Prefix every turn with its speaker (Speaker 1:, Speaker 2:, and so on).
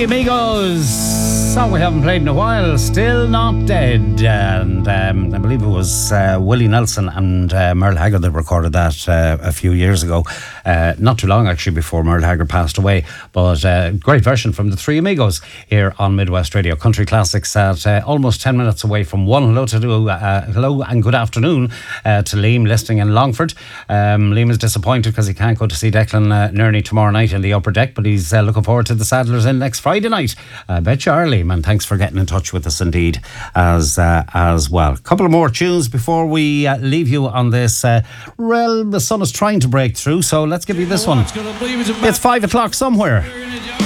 Speaker 1: Three Amigos. Song we haven't played in a while. Still Not Dead. And I believe it was Willie Nelson and Merle Haggard that recorded that a few years ago. Not too long actually before Merle Haggard passed away. But great version from the Three Amigos here on Midwest Radio. Country Classics at almost 10 minutes away from one. Hello and good afternoon to Liam listening in Longford. Liam is disappointed because he can't go to see Declan Nerney tomorrow night in the upper deck, but he's looking forward to the Saddlers in next Friday night. I bet you are, Liam, and thanks for getting in touch with us indeed as well. A couple of more tunes before we leave you on this. The sun is trying to break through, so let's give you this one. It's 5 o'clock somewhere.